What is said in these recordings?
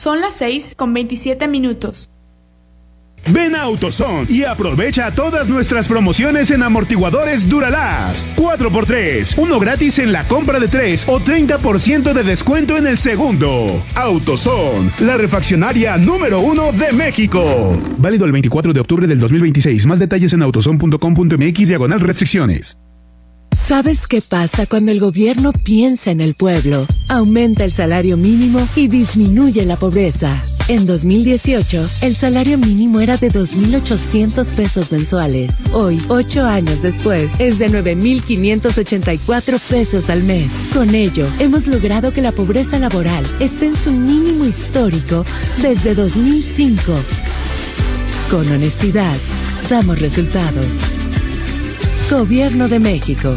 Son las 6:27. Ven a AutoZone y aprovecha todas nuestras promociones en amortiguadores Duralast. 4x3, uno gratis en la compra de 3 o 30% de descuento en el segundo. AutoZone, la refaccionaria número 1 de México. Válido el 24 de octubre del 2026. Más detalles en autozone.com.mx/restricciones. ¿Sabes qué pasa cuando el gobierno piensa en el pueblo? Aumenta el salario mínimo y disminuye la pobreza. En 2018, el salario mínimo era de 2,800 pesos mensuales. Hoy, 8 años después, es de 9,584 pesos al mes. Con ello, hemos logrado que la pobreza laboral esté en su mínimo histórico desde 2005. Con honestidad, damos resultados. Gobierno de México.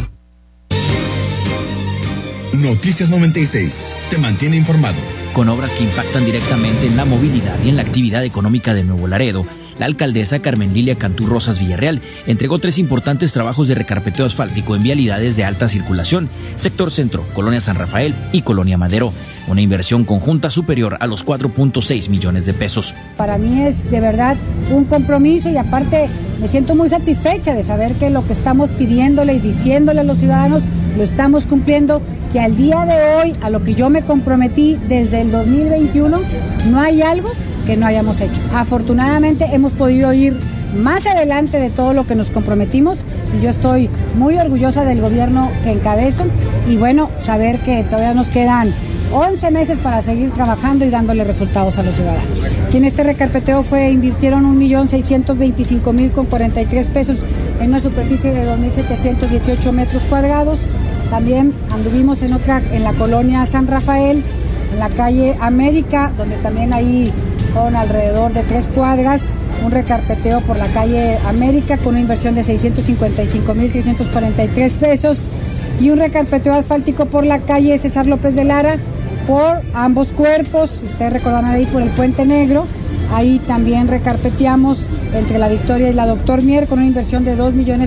Noticias 96. Te mantiene informado. Con obras que impactan directamente en la movilidad y en la actividad económica de Nuevo Laredo, la alcaldesa Carmen Lilia Cantú Rosas Villarreal entregó 3 importantes trabajos de recarpeteo asfáltico en vialidades de alta circulación, sector centro, Colonia San Rafael y Colonia Madero, una inversión conjunta superior a los 4.6 millones de pesos. Para mí es de verdad un compromiso y aparte me siento muy satisfecha de saber que lo que estamos pidiéndole y diciéndole a los ciudadanos lo estamos cumpliendo, que al día de hoy, a lo que yo me comprometí desde el 2021, no hay algo que no hayamos hecho. Afortunadamente hemos podido ir más adelante de todo lo que nos comprometimos y yo estoy muy orgullosa del gobierno que encabezo y bueno, saber que todavía nos quedan 11 meses para seguir trabajando y dándole resultados a los ciudadanos. Aquí en este recarpeteo invirtieron 1,625,043 pesos en una superficie de 2,718 metros cuadrados. También anduvimos en la colonia San Rafael, en la calle América, donde también ahí fueron alrededor de 3 cuadras, un recarpeteo por la calle América con una inversión de 655,343 pesos y un recarpeteo asfáltico por la calle César López de Lara por ambos cuerpos. Ustedes recordarán ahí por el Puente Negro. Ahí también recarpeteamos entre la Victoria y la Doctor Mier con una inversión de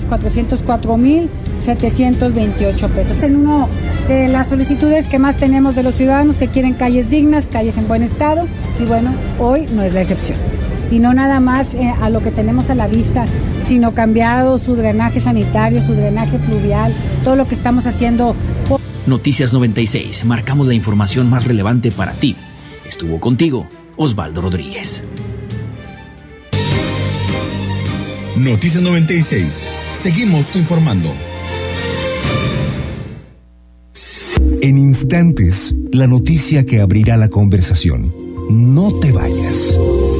2,404,728 pesos. En una de las solicitudes que más tenemos de los ciudadanos que quieren calles dignas, calles en buen estado, y bueno, hoy no es la excepción. Y no nada más a lo que tenemos a la vista, sino cambiado su drenaje sanitario, su drenaje pluvial, todo lo que estamos haciendo. Noticias 96, marcamos la información más relevante para ti. Estuvo contigo Osvaldo Rodríguez. Noticias 96. Seguimos informando. En instantes, la noticia que abrirá la conversación. No te vayas.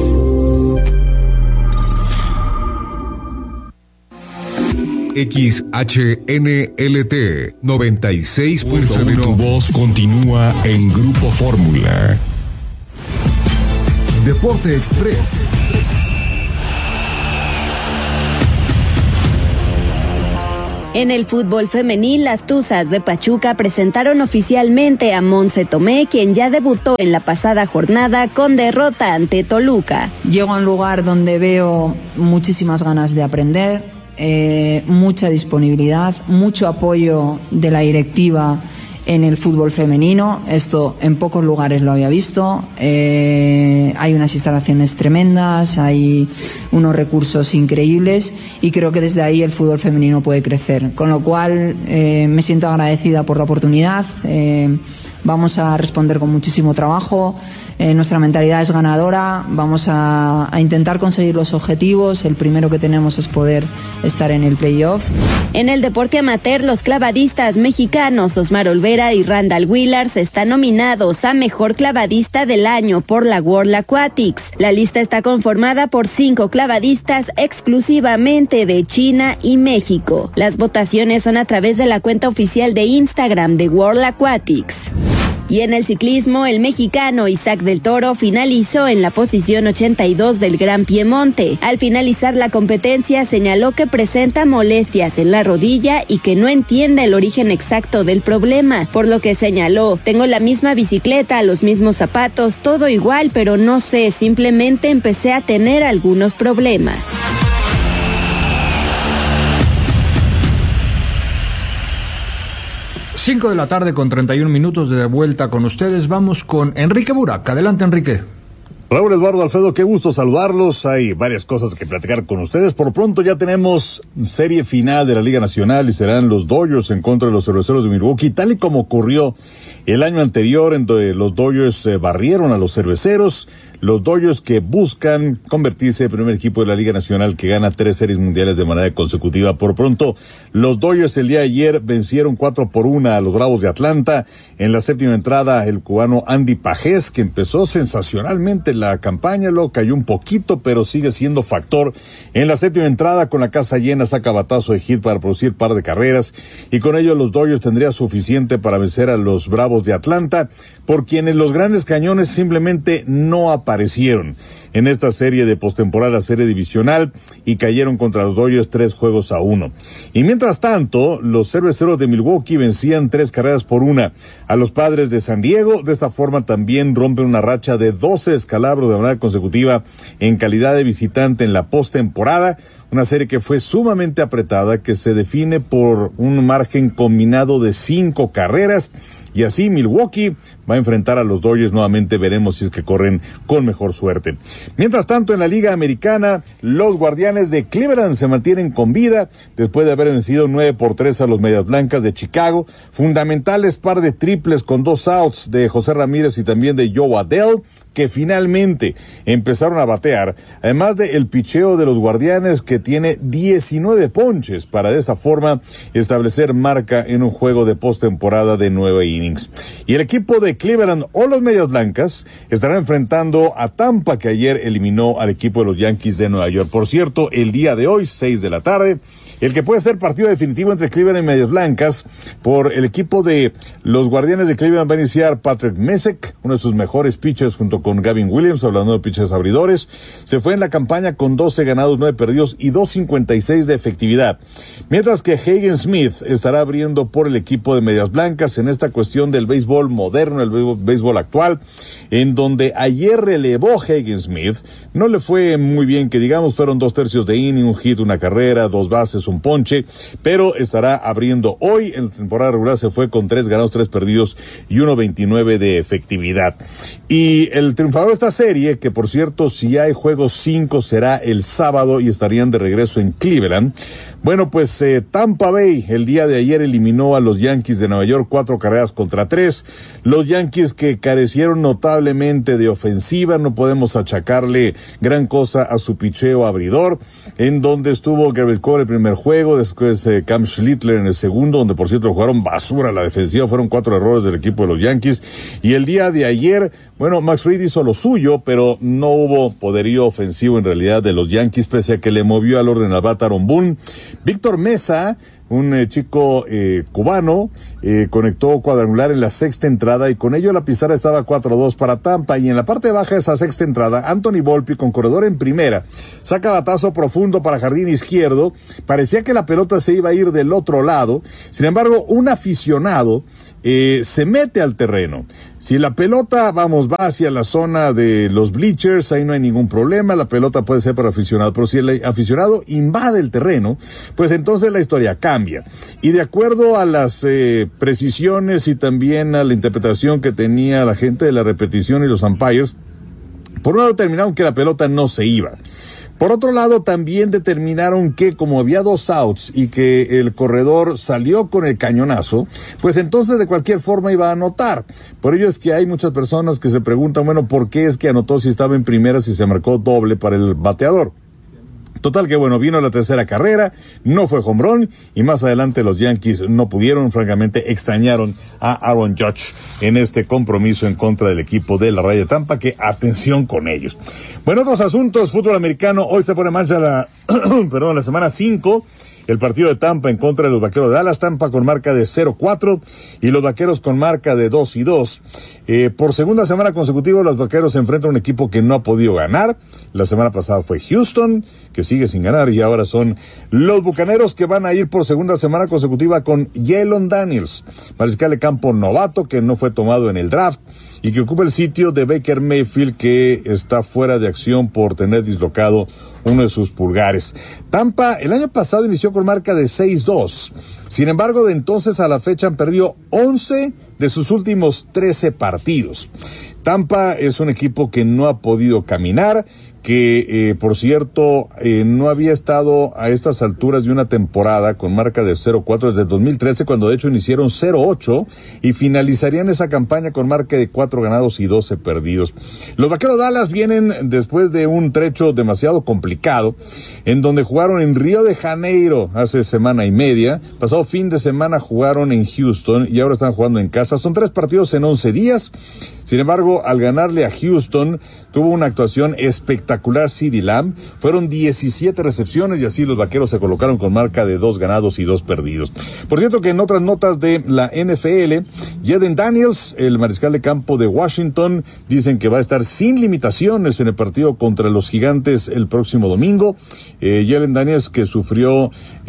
XHNLT 96.1. Fuerza de tu voz continúa en Grupo Fórmula. Deporte Express. En el fútbol femenil, las Tuzas de Pachuca presentaron oficialmente a Monse Tomé, quien ya debutó en la pasada jornada con derrota ante Toluca. Llego a un lugar donde veo muchísimas ganas de aprender, mucha disponibilidad, mucho apoyo de la directiva en el fútbol femenino. Esto en pocos lugares lo había visto. Hay unas instalaciones tremendas, hay unos recursos increíbles y creo que desde ahí el fútbol femenino puede crecer, con lo cual me siento agradecida por la oportunidad. Vamos a responder con muchísimo trabajo. Nuestra mentalidad es ganadora. Vamos a intentar conseguir los objetivos. El primero que tenemos es poder estar en el playoff. En el deporte amateur, los clavadistas mexicanos Osmar Olvera y Randall Willars están nominados a Mejor Clavadista del Año por la World Aquatics. La lista está conformada por 5 clavadistas exclusivamente de China y México. Las votaciones son a través de la cuenta oficial de Instagram de World Aquatics. Y en el ciclismo, el mexicano Isaac del Toro finalizó en la posición 82 del Gran Piemonte. Al finalizar la competencia, señaló que presenta molestias en la rodilla y que no entiende el origen exacto del problema, por lo que señaló: tengo la misma bicicleta, los mismos zapatos, todo igual, pero no sé, simplemente empecé a tener algunos problemas. 5 de la tarde con 31 minutos, de vuelta con ustedes. Vamos con Enrique Burak. Adelante, Enrique. Raúl, Eduardo, Alfredo, qué gusto saludarlos. Hay varias cosas que platicar con ustedes. Por pronto ya tenemos serie final de la Liga Nacional y serán los Dodgers en contra de los Cerveceros de Milwaukee, tal y como ocurrió el año anterior, en donde los Dodgers barrieron a los Cerveceros. Los Dodgers que buscan convertirse en el primer equipo de la Liga Nacional que gana 3 series mundiales de manera consecutiva. Por pronto, los Dodgers el día de ayer vencieron 4-1 a los Bravos de Atlanta. En la séptima entrada, el cubano Andy Pajés, que empezó sensacionalmente la campaña, luego cayó un poquito, pero sigue siendo factor. En la séptima entrada, con la casa llena, saca batazo de hit para producir par de carreras, y con ello los Dodgers tendrían suficiente para vencer a los Bravos de Atlanta, por quienes los grandes cañones simplemente no aparecieron en esta serie de postemporada, serie divisional, y cayeron contra los Dodgers 3-1. Y mientras tanto, los Cerveceros de Milwaukee vencían 3-1 a los Padres de San Diego. De esta forma también rompen una racha de 12 descalabros de manera consecutiva en calidad de visitante en la postemporada. Una serie que fue sumamente apretada, que se define por un margen combinado de 5 carreras. Y así Milwaukee va a enfrentar a los Dodgers nuevamente. Veremos si es que corren con mejor suerte. Mientras tanto, en la Liga Americana, los Guardianes de Cleveland se mantienen con vida después de haber vencido 9-3 a los Medias Blancas de Chicago. Fundamentales par de triples con 2 outs de José Ramírez y también de Joe Adell, que finalmente empezaron a batear, además del picheo de los Guardianes, que tiene 19 ponches para de esta forma establecer marca en un juego de postemporada de 9 innings. Y el equipo de Cleveland o los Medias Blancas estarán enfrentando a Tampa, que ayer eliminó al equipo de los Yankees de Nueva York. Por cierto, el día de hoy, 6 de la tarde, el que puede ser partido definitivo entre Cleveland y Medias Blancas. Por el equipo de los Guardianes de Cleveland va a iniciar Patrick Messick, uno de sus mejores pitchers junto con Gavin Williams, hablando de pitchers abridores. Se fue en la campaña con 12 ganados, 9 perdidos y 2.56 de efectividad. Mientras que Hagen Smith estará abriendo por el equipo de Medias Blancas en esta cuestión del béisbol moderno, el béisbol actual, en donde ayer relevó Hagen Smith. No le fue muy bien, que digamos, fueron 2/3 de inning, un hit, una carrera, 2 bases, un ponche, pero estará abriendo hoy. En la temporada regular se fue con 3 ganados, 3 perdidos y 1.29 de efectividad. Y el triunfador de esta serie, que por cierto, si hay juego 5, será el sábado y estarían de regreso en Cleveland. Bueno, pues Tampa Bay el día de ayer eliminó a los Yankees de Nueva York 4-3. Los Yankees que carecieron notablemente de ofensiva, no podemos achacarle gran cosa a su picheo abridor, en donde estuvo Garrett Cole el primer juego, después Cam Schlittler en el segundo, donde por cierto jugaron basura a la defensiva, fueron 4 errores del equipo de los Yankees. Y el día de ayer, bueno, Max Fried hizo lo suyo, pero no hubo poderío ofensivo en realidad de los Yankees, pese a que le movió al orden al bat Aaron Boone. Víctor Mesa, un chico cubano, conectó cuadrangular en la sexta entrada, y con ello la pizarra estaba 4-2 para Tampa. Y en la parte baja de esa sexta entrada, Anthony Volpe, con corredor en primera, saca batazo profundo para jardín izquierdo. Parecía que la pelota se iba a ir del otro lado. Sin embargo, un aficionado se mete al terreno. Si la pelota, va hacia la zona de los bleachers, ahí no hay ningún problema, la pelota puede ser para aficionado, pero si el aficionado invade el terreno, pues entonces la historia cambia. Y de acuerdo a las precisiones y también a la interpretación que tenía la gente de la repetición y los umpires, por un lado determinaron que la pelota no se iba. Por otro lado, también determinaron que como había 2 outs y que el corredor salió con el cañonazo, pues entonces de cualquier forma iba a anotar. Por ello es que hay muchas personas que se preguntan, bueno, ¿por qué es que anotó si estaba en primera, si se marcó doble para el bateador? Total que bueno, vino la tercera carrera, no fue home run, y más adelante los Yankees no pudieron. Francamente extrañaron a Aaron Judge en este compromiso en contra del equipo de la Raya de Tampa, que atención con ellos. Bueno, otros asuntos, fútbol americano, hoy se pone en marcha la semana 5, el partido de Tampa en contra de los Vaqueros de Dallas. Tampa con marca de 0-4 y los Vaqueros con marca de 2-2. Por segunda semana consecutiva, los Vaqueros se enfrentan a un equipo que no ha podido ganar. La semana pasada fue Houston, que sigue sin ganar, y ahora son los Bucaneros, que van a ir por segunda semana consecutiva con Jalen Daniels, mariscal de campo novato, que no fue tomado en el draft y que ocupa el sitio de Baker Mayfield, que está fuera de acción por tener dislocado uno de sus pulgares. Tampa el año pasado inició con marca de 6-2. Sin embargo, de entonces a la fecha han perdido 11 de sus últimos 13 partidos. Tampa es un equipo que no ha podido caminar, que por cierto no había estado a estas alturas de una temporada con marca de 0-4 desde 2013, cuando de hecho iniciaron 0-8 y finalizarían esa campaña con marca de 4 ganados y 12 perdidos. Los Vaqueros de Dallas vienen después de un trecho demasiado complicado, en donde jugaron en Río de Janeiro hace semana y media, pasado fin de semana jugaron en Houston y ahora están jugando en casa. Son 3 partidos en 11 días. Sin embargo, al ganarle a Houston, tuvo una actuación espectacular CeeDee Lamb. Fueron 17 recepciones y así los Vaqueros se colocaron con marca de 2 ganados y 2 perdidos. Por cierto que en otras notas de la NFL, Jaden Daniels, el mariscal de campo de Washington, dicen que va a estar sin limitaciones en el partido contra los Gigantes el próximo domingo. Jaden Daniels, que sufrió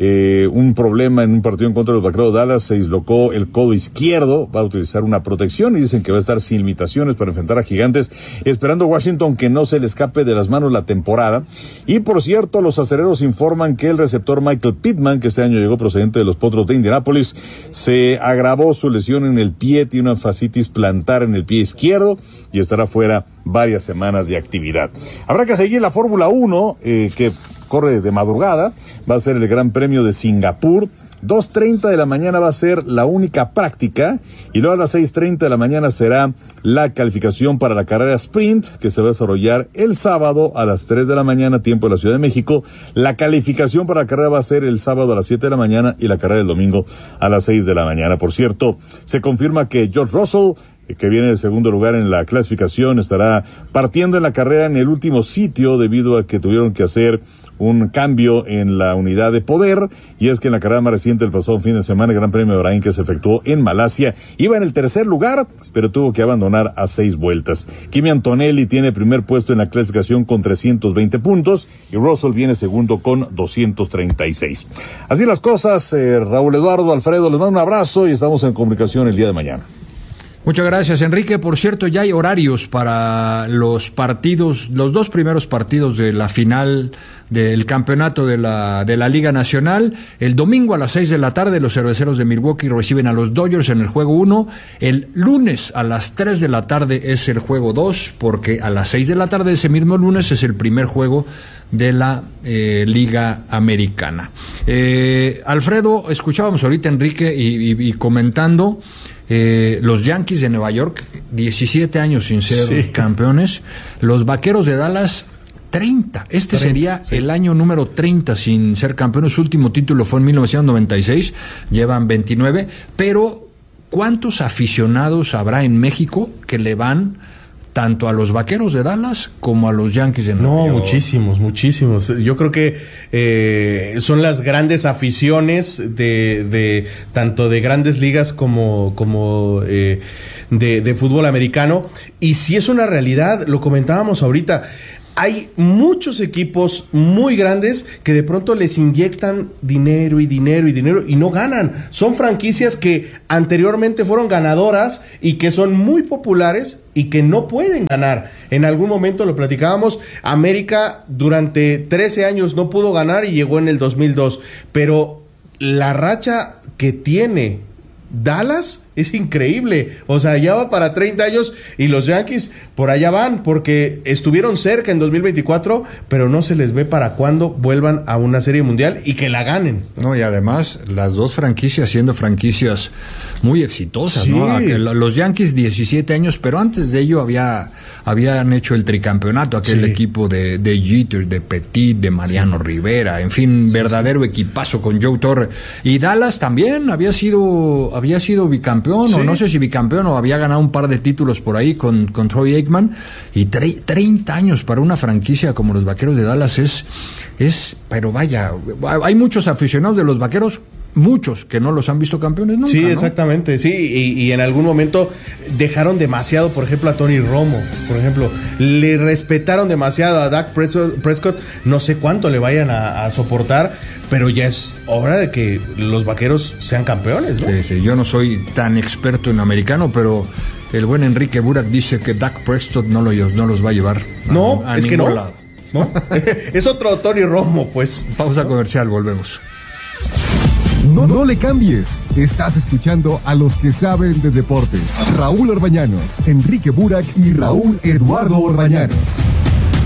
un problema en un partido en contra de los Vaqueros de Dallas, se dislocó el codo izquierdo, va a utilizar una protección y dicen que va a estar sin limitaciones para enfrentar a Gigantes, esperando Washington que no se le escape de las manos la temporada. Y por cierto, los acereros informan que el receptor Michael Pittman, que este año llegó procedente de los Potros de Indianápolis, se agravó su lesión en el pie, tiene una fascitis plantar en el pie izquierdo y estará fuera varias semanas de actividad. Habrá que seguir la Fórmula 1, que corre de madrugada, va a ser el Gran Premio de Singapur. 2:30 de la mañana va a ser la única práctica y luego a las 6:30 de la mañana será la calificación para la carrera sprint, que se va a desarrollar el sábado a las 3 de la mañana, tiempo de la Ciudad de México. La calificación para la carrera va a ser el sábado a las 7 de la mañana y la carrera del domingo a las 6 de la mañana. Por cierto, se confirma que George Russell, que viene en segundo lugar en la clasificación, estará partiendo en la carrera en el último sitio debido a que tuvieron que hacer un cambio en la unidad de poder, y es que en la carrera más reciente del pasado fin de semana, el Gran Premio de Bahrein, que se efectuó en Malasia, iba en el tercer lugar, pero tuvo que abandonar a 6 vueltas. Kimi Antonelli tiene primer puesto en la clasificación con 320 puntos y Russell viene segundo con 236. Así las cosas, Raúl Eduardo, Alfredo, les mando un abrazo y estamos en comunicación el día de mañana. Muchas gracias, Enrique. Por cierto, ya hay horarios para los partidos, los 2 primeros partidos de la final del campeonato de la Liga Nacional. El domingo a las 6 de la tarde, los Cerveceros de Milwaukee reciben a los Dodgers en el juego 1. El lunes a las 3 de la tarde es el juego 2, porque a las 6 de la tarde ese mismo lunes es el primer juego de la Liga Americana. Alfredo, escuchábamos ahorita a Enrique y comentando los Yankees de Nueva York, 17 años sin ser campeones. Los Vaqueros de Dallas, 30. Sería el año número 30 sin ser campeones. Su último título fue en 1996. Llevan 29. Pero, ¿cuántos aficionados habrá en México que le van tanto a los Vaqueros de Dallas como a los Yankees de Nueva York? Muchísimos. Yo creo que son las grandes aficiones de tanto de grandes ligas como de fútbol americano. Y si es una realidad, lo comentábamos ahorita, hay muchos equipos muy grandes que de pronto les inyectan dinero y no ganan. Son franquicias que anteriormente fueron ganadoras y que son muy populares y que no pueden ganar. En algún momento lo platicábamos, América durante 13 años no pudo ganar y llegó en el 2002, pero la racha que tiene Dallas es increíble, o sea, ya va para 30 años y los Yankees por allá van, porque estuvieron cerca en 2024, pero no se les ve para cuándo vuelvan a una serie mundial y que la ganen. No, y además las dos franquicias siendo franquicias muy exitosas, ¿no? Los Yankees 17 años, pero antes de ello habían hecho el tricampeonato, aquel equipo de Jeter, de Petit, de Mariano Rivera, en fin, verdadero equipazo con Joe Torre. Y Dallas también había sido bicampeón, o no sé si bicampeón, o había ganado un par de títulos por ahí con Troy Aikman, y 30 años para una franquicia como los Vaqueros de Dallas es, pero vaya, hay muchos aficionados de los Vaqueros, muchos que no los han visto campeones nunca. Sí, exactamente, sí, y en algún momento dejaron demasiado, por ejemplo, a Tony Romo, por ejemplo, le respetaron demasiado a Dak Prescott, no sé cuánto le vayan a soportar, pero ya es hora de que los Vaqueros sean campeones, ¿no? Sí, yo no soy tan experto en americano, pero el buen Enrique Burak dice que Dak Prescott no los va a llevar a es ningún que no lado. ¿No? Es otro Tony Romo, pues. Pausa comercial, volvemos. No le cambies. Estás escuchando a los que saben de deportes. Raúl Orbañanos, Enrique Burak y Raúl Eduardo Orbañanos.